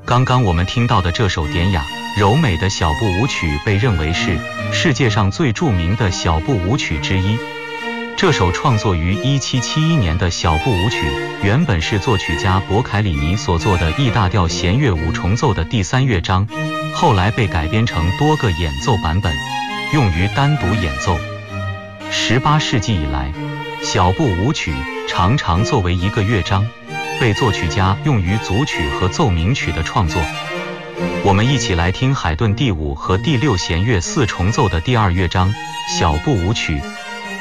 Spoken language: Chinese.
刚刚我们听到的这首典雅柔美的小步舞曲被认为是世界上最著名的小步舞曲之一。这首创作于1771年的小步舞曲，原本是作曲家博凯里尼所作的 E 大调弦乐五重奏的第3乐章，后来被改编成多个演奏版本，用于单独演奏。18世纪以来，小步舞曲常常作为一个乐章，被作曲家用于组曲和奏鸣曲的创作。我们一起来听海顿第5和第6弦乐4重奏的第2乐章小步舞曲。